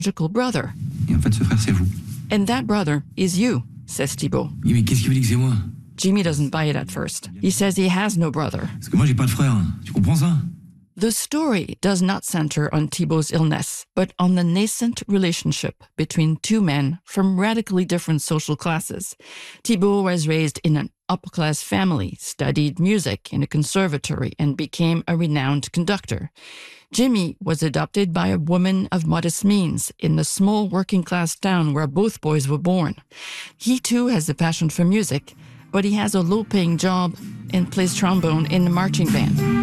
biological brother. Et en fait, ce frère, c'est vous. And that brother is you, says Thibault. Oui, mais qu'est-ce qui vous dit que c'est moi? Jimmy doesn't buy it at first. He says he has no brother. Parce que moi, j'ai pas de frère. Tu comprends ça? The story does not center on Thibault's illness, but on the nascent relationship between two men from radically different social classes. Thibault was raised in an upper-class family, studied music in a conservatory, and became a renowned conductor. Jimmy was adopted by a woman of modest means in the small working-class town where both boys were born. He too has a passion for music, but he has a low-paying job and plays trombone in the marching band.